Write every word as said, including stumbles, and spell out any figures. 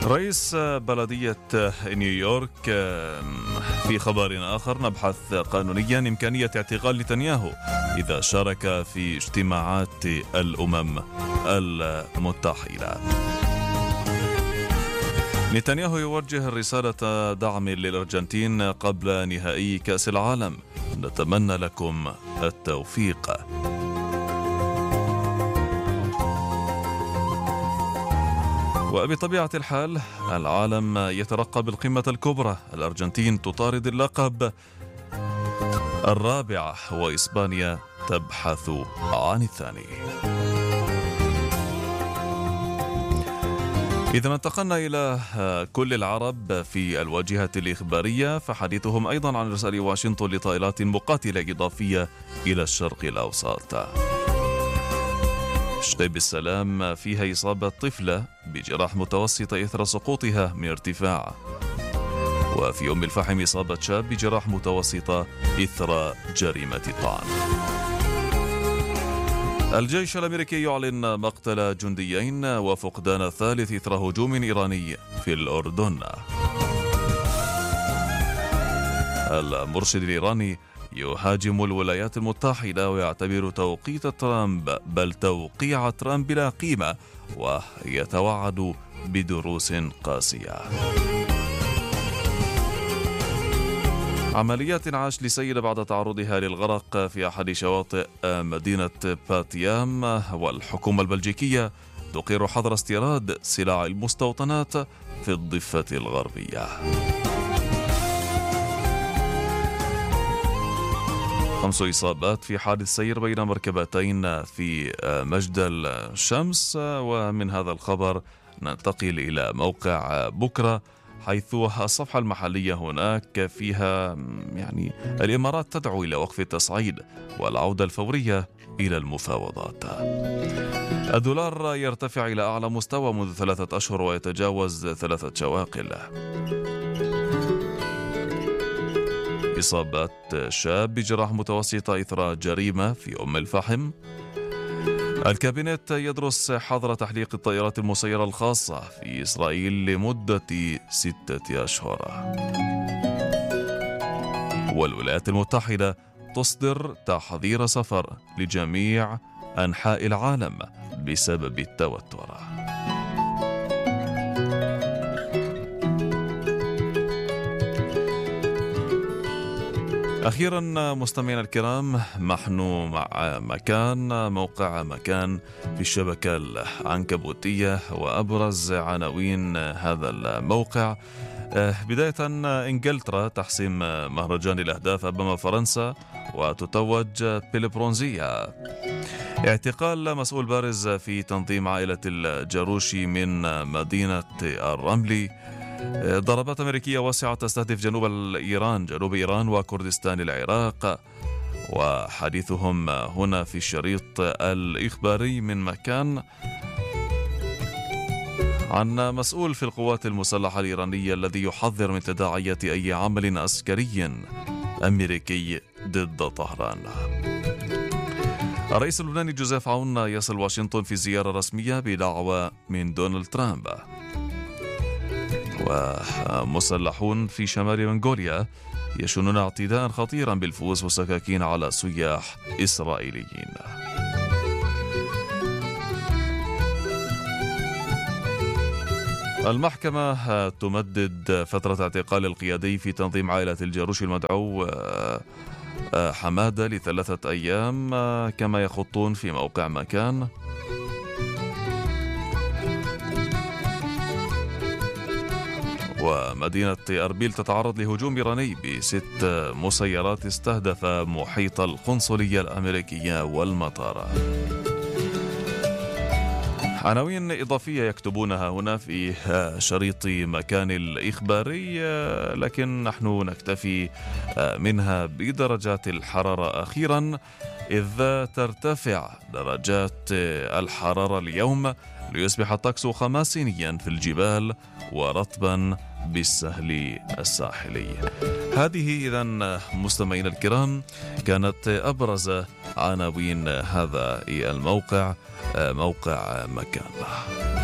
رئيس بلدية نيويورك. في خبر آخر، نبحث قانونيا إمكانية اعتقال نتنياهو إذا شارك في اجتماعات الأمم المتحدة. نتنياهو يوجه رسالة دعم للأرجنتين قبل نهائي كأس العالم، نتمنى لكم التوفيق. وبطبيعة الحال العالم يترقب القمة الكبرى، الأرجنتين تطارد اللقب الرابع وإسبانيا تبحث عن الثاني. إذا انتقلنا إلى كل العرب في الواجهة الإخبارية، فحديثهم أيضا عن إرسال واشنطن لطائرات مقاتلة إضافية إلى الشرق الأوسط. شقيب السلام فيها إصابة طفلة بجراح متوسطة إثر سقوطها من ارتفاع. وفي أم الفحم إصابة شاب بجراح متوسطة إثر جريمة طعن. الجيش الأمريكي يعلن مقتل جنديين وفقدان ثالث إثر هجوم إيراني في الأردن. المرشد الإيراني يهاجم الولايات المتحدة ويعتبر توقيت ترامب بل توقيع ترامب بلا قيمة، ويتوعد بدروس قاسية. عمليات عاش لسيدة بعد تعرضها للغرق في أحد شواطئ مدينة باتيام، والحكومة البلجيكية تقر حظر استيراد سلع المستوطنات في الضفة الغربية. خمس إصابات في حادث سير بين مركبتين في مجدل الشمس. ومن هذا الخبر ننتقل إلى موقع بكرة، حيث الصفحة المحلية هناك فيها يعني الإمارات تدعو إلى وقف التصعيد والعودة الفورية إلى المفاوضات. الدولار يرتفع إلى أعلى مستوى منذ ثلاثة أشهر ويتجاوز ثلاثة شواقل. إصابة شاب بجراح متوسطة إثر جريمة في أم الفحم. الكابينت يدرس حظر تحليق الطائرات المسيرة الخاصة في إسرائيل لمدة ستة أشهر. والولايات المتحدة تصدر تحذير سفر لجميع أنحاء العالم بسبب التوتر. أخيرا مستمعينا الكرام، نحن مع مكان موقع مكان في الشبكة العنكبوتية وأبرز عناوين هذا الموقع. بداية، إنجلترا تحسم مهرجان الأهداف أمام فرنسا وتتوج بالبرونزية. اعتقال مسؤول بارز في تنظيم عائلة الجاروشي من مدينة الرملي. ضربات أمريكية واسعة تستهدف جنوب إيران جنوب إيران وكردستان العراق. وحديثهم هنا في الشريط الإخباري من مكان عن مسؤول في القوات المسلحة الإيرانية الذي يحذر من تداعيات أي عمل عسكري أمريكي ضد طهران. الرئيس اللبناني جوزيف عون يصل واشنطن في زيارة رسمية بدعوة من دونالد ترامب. ومسلحون في شمال منغوليا يشنون اعتداء خطيرا بالفؤوس وسكاكين على سياح إسرائيليين. المحكمة تمدد فترة اعتقال القيادي في تنظيم عائلة الجاروشي المدعو حمادة لثلاثة أيام، كما يخطون في موقع مكان. ومدينة أربيل تتعرض لهجوم إيراني بست مسيرات استهدف محيط القنصلية الأمريكية والمطار. عناوين إضافية يكتبونها هنا في شريط مكان الإخباري، لكن نحن نكتفي منها بدرجات الحرارة أخيرا، إذ ترتفع درجات الحرارة اليوم ليصبح الطقس خماسينيا في الجبال ورطبا بالسهل الساحلي. هذه إذن مستمعين الكرام كانت أبرز عناوين هذا الموقع، موقع مكان.